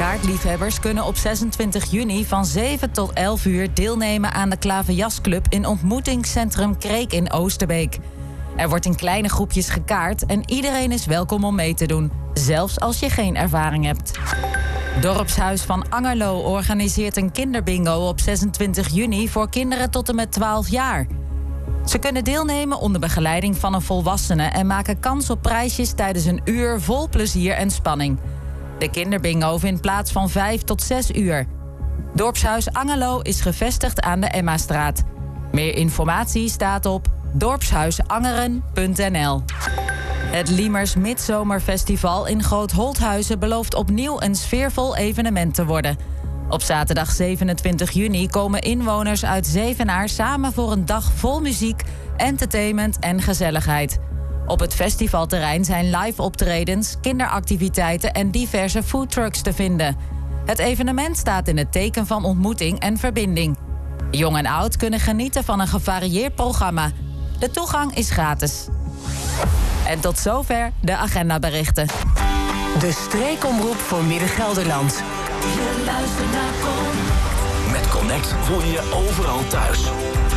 Kaartliefhebbers kunnen op 26 juni van 7 tot 11 uur deelnemen aan de Klaverjasclub in ontmoetingscentrum Kreek in Oosterbeek. Er wordt in kleine groepjes gekaart en iedereen is welkom om mee te doen, zelfs als je geen ervaring hebt. Dorpshuis van Angerlo organiseert een kinderbingo op 26 juni voor kinderen tot en met 12 jaar. Ze kunnen deelnemen onder begeleiding van een volwassene en maken kans op prijsjes tijdens een uur vol plezier en spanning. De kinderbingo vindt plaats van 5 tot 6 uur. Dorpshuis Angerlo is gevestigd aan de Emmastraat. Meer informatie staat op dorpshuisangeren.nl. Het Liemers Midzomerfestival in Groot-Holthuizen belooft opnieuw een sfeervol evenement te worden. Op zaterdag 27 juni komen inwoners uit Zevenaar samen voor een dag vol muziek, entertainment en gezelligheid. Op het festivalterrein zijn live optredens, kinderactiviteiten en diverse foodtrucks te vinden. Het evenement staat in het teken van ontmoeting en verbinding. Jong en oud kunnen genieten van een gevarieerd programma. De toegang is gratis. En tot zover de agendaberichten. De streekomroep voor Midden-Gelderland. Je luistert naar Connect. Met Connect voel je je overal thuis.